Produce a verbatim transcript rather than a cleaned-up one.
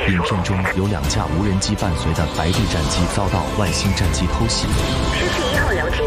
影片中有两架无人机伴随的白地战机遭到外星战机偷袭。 十七一号聊天